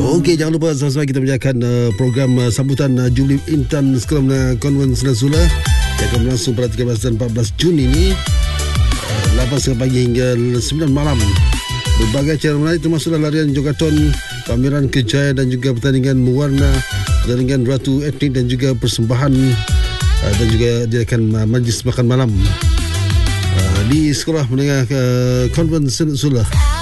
Okey, jangan lupa sama-sama kita menjalankan program sambutan Jubilee Intan Sekolah Menengah Konvent Sdn Sula yang akan berlangsung pada 13 dan 14 Jun ini, 8.30 pagi hingga 9 malam. Berbagai acara menarik termasuklah larian jogaton, pameran kejayaan dan juga pertandingan mewarna, pertandingan ratu etnik dan juga persembahan dan juga dia akan majlis makan malam di Sekolah Menengah Konvent Sdn Sula.